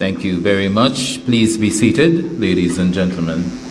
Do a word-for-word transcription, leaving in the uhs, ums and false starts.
Thank you very much. Please be seated, ladies and gentlemen.